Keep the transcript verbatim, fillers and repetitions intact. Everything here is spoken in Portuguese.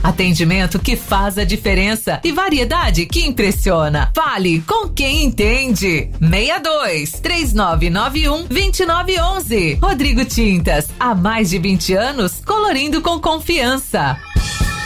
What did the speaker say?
Atendimento que faz a diferença e variedade que impressiona. Fale com quem entende. seis dois, três nove nove um, dois nove um um. Rodrigo Tintas, há mais de vinte anos, colorindo com confiança.